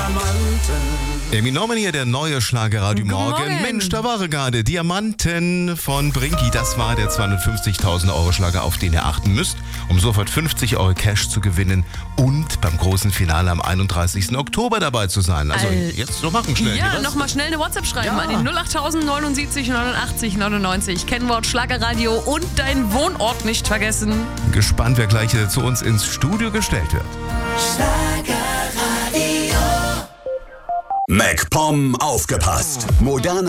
Eminem hier, der neue Schlagerradio Morgen. Mensch, da war er gerade. Diamanten von Brinky. Das war der 250.000 Euro Schlager, auf den ihr achten müsst, um sofort 50 Euro Cash zu gewinnen und beim großen Finale am 31. Oktober dabei zu sein. Also jetzt noch machen schnell. Ja, nochmal schnell eine WhatsApp schreiben an die 08000 79 89 99. Kennwort Schlagerradio und dein Wohnort nicht vergessen. Gespannt, wer gleich zu uns ins Studio gestellt wird. MacPom aufgepasst. Moderne